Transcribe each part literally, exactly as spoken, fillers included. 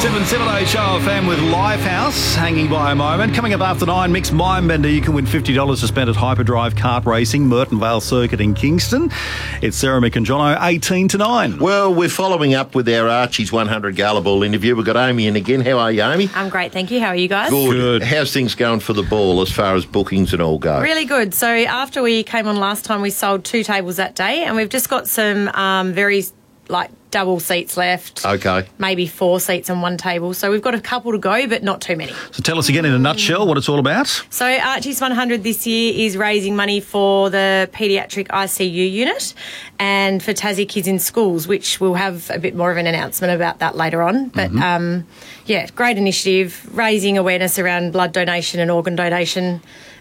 seven seven H O F M with Lifehouse, hanging by a moment. Coming up after nine, Mixed Mindbender. You can win fifty dollars to spend at Hyperdrive Kart Racing, Merton Vale Circuit in Kingston. It's Sarah, Mick and Jono, eighteen to nine. Well, we're following up with our Archie's one hundred Gala Ball interview. We've got Amy in again. How are you, Amy? I'm great, thank you. How are you guys? Good. Good. How's things going for the ball as far as bookings and all go? Really good. So after we came on last time, we sold two tables that day, and we've just got some um, very, like, double seats left. Okay. Maybe four seats on one table. So we've got a couple to go, but not too many. So tell us again in a nutshell what it's all about. So Archie's one hundred this year is raising money for the paediatric I C U unit and for Tassie Kids in Schools, which we'll have a bit more of an announcement about that later on. But, mm-hmm. um, yeah, great initiative, raising awareness around blood donation and organ donation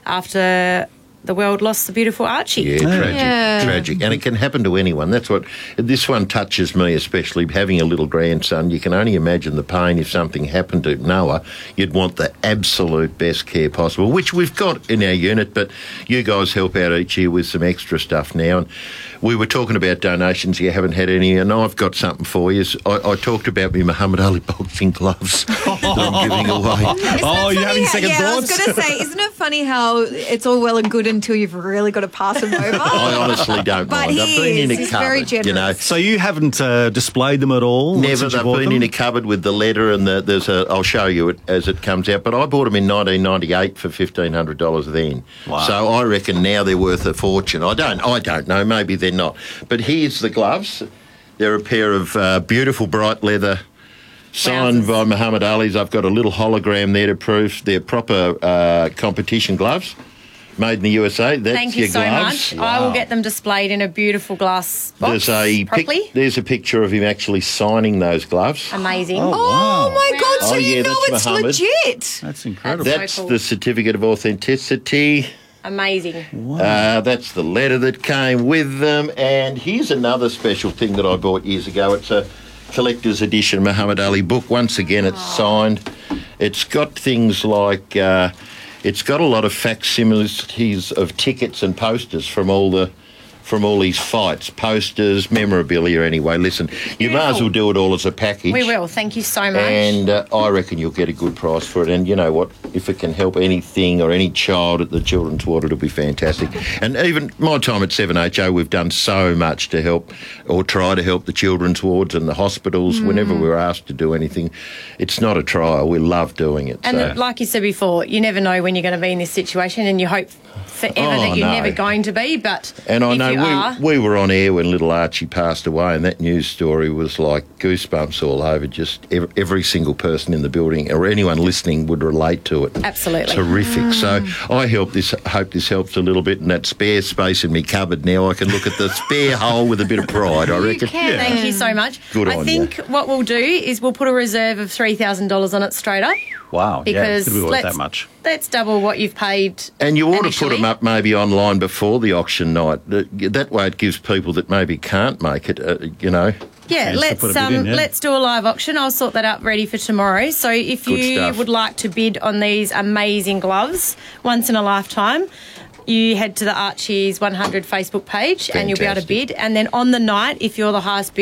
after the world lost the beautiful Archie. Yeah, tragic, Yeah. tragic. And it can happen to anyone. That's what, this one touches me especially, having a little grandson. You can only imagine the pain if something happened to Noah. You'd want the absolute best care possible, which we've got in our unit, but you guys help out each year with some extra stuff now. And we were talking about donations. You haven't had any, and I've got something for you. I, I talked about my Muhammad Ali boxing gloves that I'm giving away. Oh, you're having second yeah, thoughts? I was going to say, isn't it funny how it's all well and good until you've really got to pass them over? I honestly don't But mind. he I've been in is. a He's cupboard, very you know. generous. So you haven't uh, displayed them at all? Never. since you They've bought been them? in a cupboard with the letter and the, there's a. I'll show you it as it comes out. But I bought them in nineteen ninety-eight for fifteen hundred dollars then. Wow. So I reckon now they're worth a fortune. I don't. I don't know. Maybe they're not. But here's the gloves. They're a pair of uh, beautiful bright leather, signed Wowzers. by Muhammad Ali's. I've got a little hologram there to prove they're proper uh, competition gloves. Made in the U S A. That's Thank you your so gloves. much. I will get them displayed in a beautiful glass box There's a pic- properly. there's a picture of him actually signing those gloves. Amazing. Oh, Oh, wow. my God, so Oh, you yeah, know that's it's Muhammad. legit. That's incredible. That's- That's So cool. the certificate of authenticity. Amazing. Uh, that's the letter that came with them. And here's another special thing that I bought years ago. It's a collector's edition Muhammad Ali book. Once again, it's signed. It's got things like, uh, it's got a lot of facsimiles of tickets and posters from all the from all these fights, posters, memorabilia anyway. Listen, you may as well do it all as a package. We will. Thank you so much. And uh, I reckon you'll get a good price for it. And you know what? If it can help anything or any child at the Children's Ward, it'll be fantastic. And even my time at seven H O, we've done so much to help or try to help the Children's Wards and the hospitals Mm. whenever we're asked to do anything. It's not a trial. We love doing it. And so. the, like you said before, you never know when you're going to be in this situation, and you hope forever Oh, that you're no. never going to be. But And I if know you are, we, we were on air when little Archie passed away, and that news story was like goosebumps all over. Just every, every single person in the building or anyone listening would relate to it. Absolutely. Terrific. So I help this, hope this helps a little bit. And that spare space in my cupboard now, I can look at the spare hole with a bit of pride, I reckon. can. Thank you so much. Good I on think ya. what we'll do is we'll put a reserve of three thousand dollars on it straight up. Wow, yeah, Because it's going to be worth let's, that much. let's double what you've paid. And you ought to put initially. them up maybe online before the auction night. That that way it gives people that maybe can't make it, uh, you know. Yeah, Chance to let's put a bid um in, yeah. let's do a live auction. I'll sort that out ready for tomorrow. So if Good you stuff. would like to bid on these amazing gloves, once in a lifetime, you head to the Archie's one hundred Facebook page and you'll be able to Fantastic. bid. And then on the night, if you're the highest bidder,